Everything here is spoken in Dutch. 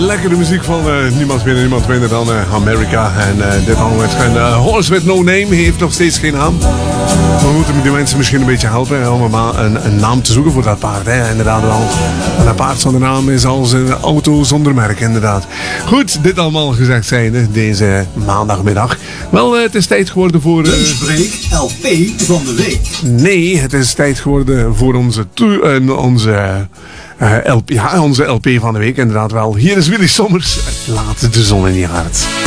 lekkere muziek van niemand meer en niemand minder dan America. En dit allemaal met Horse with No Name heeft nog steeds geen naam. We moeten die mensen misschien een beetje helpen om een naam te zoeken voor dat paard. Hè. Inderdaad wel. En dat paard zonder naam is als een auto zonder merk, inderdaad. Goed, dit allemaal gezegd zijnde, deze maandagmiddag. Wel, het is tijd geworden voor... Lunchbreak LP van de week. Nee, het is tijd geworden voor onze LP van de week, inderdaad wel. Hier is Willy Sommers. Laat de zon in je hart.